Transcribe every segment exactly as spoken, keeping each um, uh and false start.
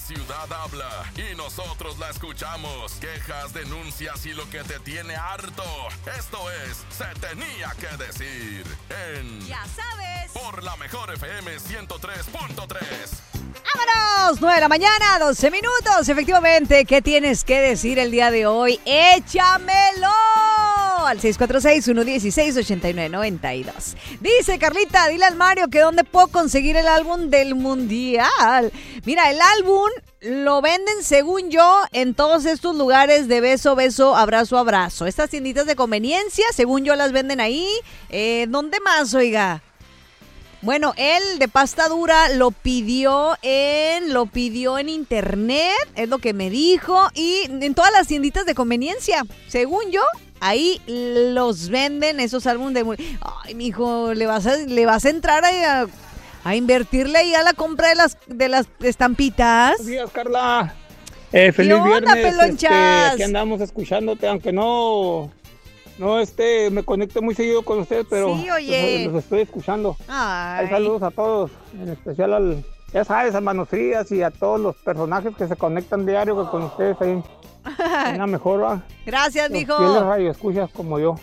ciudad habla y nosotros la escuchamos. Quejas, denuncias y lo que te tiene harto. Esto es Se Tenía Que Decir en... Ya sabes. Por la mejor F M ciento tres punto tres. ¡Vámonos! nueve de la mañana, doce minutos. Efectivamente, ¿qué tienes que decir el día de hoy? ¡Échamelo! Al seis cuatro seis, uno uno seis, ocho nueve nueve dos. Dice Carlita, dile al Mario que dónde puedo conseguir el álbum del Mundial. Mira, el álbum lo venden, según yo, en todos estos lugares de beso, beso, abrazo, abrazo. Estas tienditas de conveniencia, según yo, las venden ahí. Eh, ¿Dónde más, oiga? Bueno, él de pasta dura lo pidió en lo pidió en internet, es lo que me dijo, y en todas las tienditas de conveniencia, según yo, ahí los venden esos álbumes de... Ay, mijo, le vas a le vas a entrar a, a invertirle ahí a la compra de las de las estampitas. Buenos días, Carla. Eh, feliz ¿Qué onda, viernes. pelonchas? Este, aquí andamos escuchándote, aunque no no este me conecto muy seguido con ustedes, pero sí, oye. Los, los estoy escuchando. Ay. Hay saludos a todos, en especial al, ya sabes, a Manos Frías y a todos los personajes que se conectan diario con ustedes ahí. Una mejor, ¿va? Gracias, los mijo. fieles radioescuchas como yo.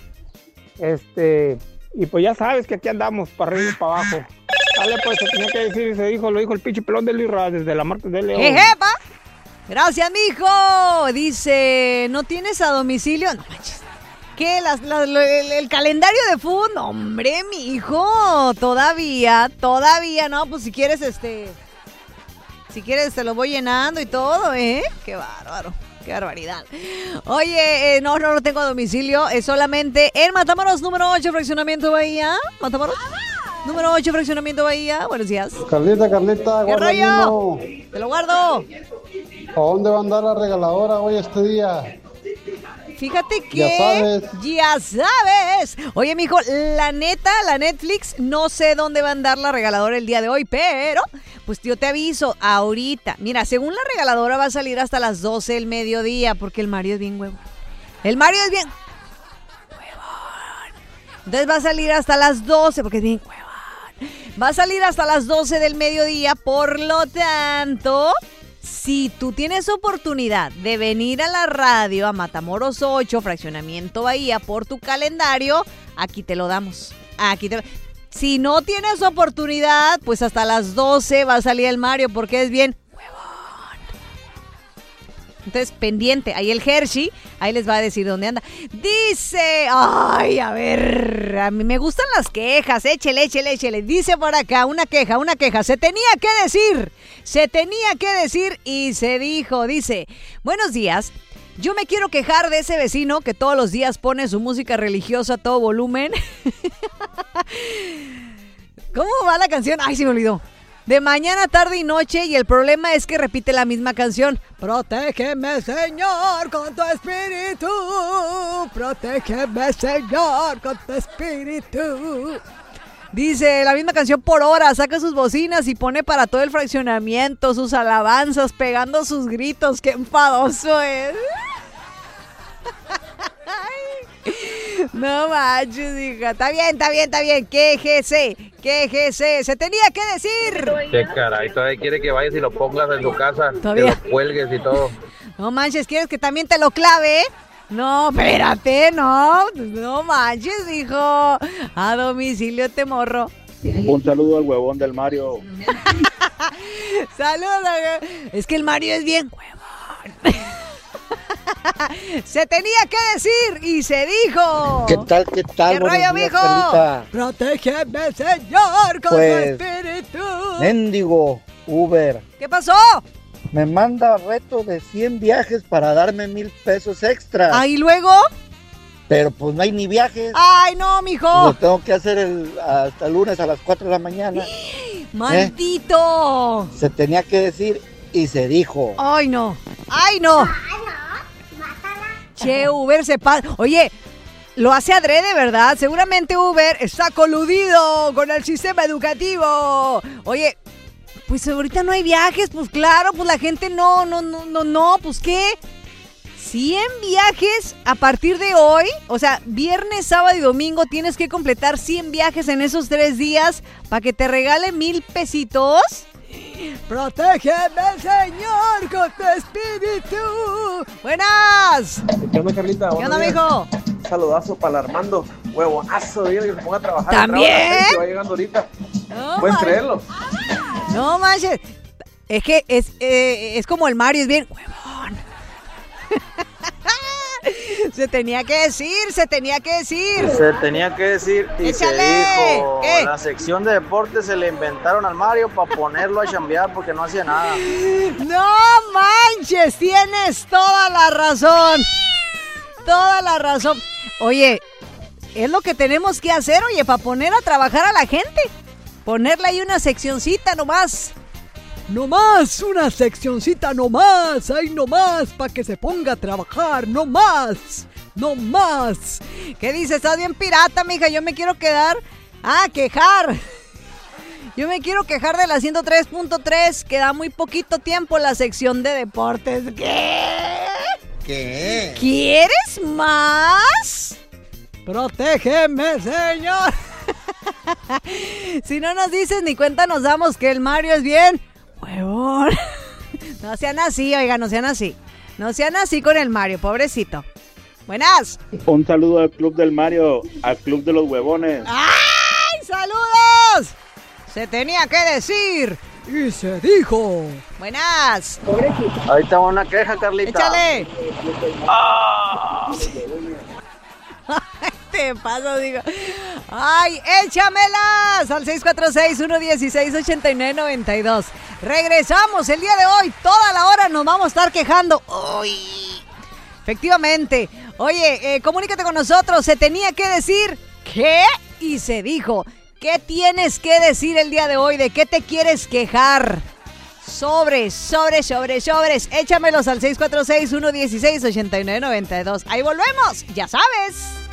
Este, y pues ya sabes que aquí andamos para arriba y para abajo. Dale, pues se tenía que decir, se dijo, lo dijo el pinche pelón del Irra desde la Martes de León. ¡Ejepa! Gracias, mijo. Dice, ¿no tienes a domicilio? No manches. ¿Qué? Las, las, el, el calendario de fútbol. No, hombre, mi hijo. Todavía, todavía, no. Pues si quieres, este. Si quieres, te lo voy llenando y todo, ¿eh? Qué bárbaro. Qué barbaridad. Oye, eh, no, no lo tengo a domicilio. Es solamente en Matamoros, número ocho, Fraccionamiento Bahía. Matamoros. Número ocho, Fraccionamiento Bahía. Buenos días. Carlita, Carlita, ¿Qué guarda rollo? uno. Te lo guardo. ¿A dónde va a andar la regaladora hoy este día? Fíjate que... Ya sabes. Ya sabes. Oye, mijo, la neta, la Netflix, no sé dónde va a andar la regaladora el día de hoy, pero pues yo te aviso ahorita. Mira, según la regaladora va a salir hasta las doce del mediodía, porque el Mario es bien huevón. El Mario es bien huevón. Entonces va a salir hasta las doce, porque es bien huevón. Va a salir hasta las doce del mediodía, por lo tanto... Si tú tienes oportunidad de venir a la radio a Matamoros ocho, Fraccionamiento Bahía, por tu calendario, aquí te lo damos. Aquí te lo... Si no tienes oportunidad, pues hasta las doce va a salir el Mario, porque es bien huevón. Entonces, pendiente, ahí el Hershey, ahí les va a decir dónde anda. Dice, ay, a ver, a mí me gustan las quejas, échele, échele, échele. Dice por acá, una queja, una queja, se tenía que decir, se tenía que decir y se dijo. Dice, buenos días, yo me quiero quejar de ese vecino que todos los días pone su música religiosa a todo volumen. ¿Cómo va la canción? Ay, se me olvidó. De mañana, tarde y noche, y el problema es que repite la misma canción. Protégeme, Señor, con tu espíritu. Protégeme, Señor, con tu espíritu. Dice, la misma canción por hora, saca sus bocinas y pone para todo el fraccionamiento sus alabanzas, pegando sus gritos. ¡Qué enfadoso es! No manches, hija. Está bien, está bien, está bien. Quéjese, quéjese. Se tenía que decir. Qué caray, todavía quiere que vayas y lo pongas en tu casa. ¿Todavía? Que lo cuelgues y todo. No manches, ¿quieres que también te lo clave? No, espérate, no. No manches, hijo. A domicilio te morro. Un saludo al huevón del Mario. Saludos. Es que el Mario es bien huevón. Se tenía que decir y se dijo. ¿Qué tal, qué tal? ¿Qué rollo, mijo? Protégeme, Señor, con pues, tu espíritu. Mendigo Uber. ¿Qué pasó? Me manda reto de cien viajes para darme mil pesos extra. Ah, ¿y luego? Pero pues no hay ni viajes. Ay, no, mijo. Lo tengo que hacer el, hasta el lunes a las cuatro de la mañana. ¡Maldito! ¿Eh? Se tenía que decir y se dijo. Ay, no. Ay, no. Che, Uber se pasa. Oye, lo hace adrede, ¿verdad? Seguramente Uber está coludido con el sistema educativo. Oye, pues ahorita no hay viajes, pues claro, pues la gente no, no, no, no, no, pues ¿qué? cien viajes a partir de hoy, o sea, viernes, sábado y domingo tienes que completar cien viajes en esos tres días para que te regale mil pesitos. Protégeme, Señor, con tu espíritu. Buenas. ¿Qué onda, Carlita? ¿Qué onda, mijo? Un saludazo para el Armando. Huevonazo, dile que se ponga a trabajar. ¿También? Que va llegando ahorita. No, ¿Puedes man. creerlo? No manches. Es que es, eh, es como el Mario, es bien huevón. Se tenía que decir, se tenía que decir. Se tenía que decir y ¡Échale! se dijo. ¿Qué? La sección de deportes se le inventaron al Mario para ponerlo a chambear porque no hacía nada. No manches, tienes toda la razón. Toda la razón. Oye, es lo que tenemos que hacer, oye, para poner a trabajar a la gente. Ponerle ahí una seccioncita nomás. Nomás, una seccioncita nomás, ahí nomás, para que se ponga a trabajar, nomás, nomás. ¿Qué dices? Estás bien pirata, mija, yo me quiero quedar, ah, quejar. Yo me quiero quejar de la ciento tres punto tres, que da muy poquito tiempo la sección de deportes. ¿Qué? ¿Qué? ¿Quieres más? Protégeme, Señor. Si no nos dices ni cuenta nos damos que el Mario es bien huevón. No sean así, oiga, no sean así. No sean así con el Mario, pobrecito. Buenas. Un saludo al Club del Mario, al Club de los Huevones. ¡Ay, saludos! Se tenía que decir y se dijo. Buenas. Ahorita va una queja, Carlita. Échale. ¡Ah! Te paso, digo. ¡Ay, échamelas! Al seis cuatro seis, uno uno seis, ocho nueve nueve dos. Regresamos el día de hoy. Toda la hora nos vamos a estar quejando. ¡Uy! Efectivamente. Oye, eh, comunícate con nosotros. Se tenía que decir ¿qué? Y se dijo. ¿Qué tienes que decir el día de hoy? ¿De qué te quieres quejar? Sobres, sobres, sobres, sobres. Échamelos al seis cuatro seis, uno uno seis, ocho nueve nueve dos. Ahí volvemos, ya sabes.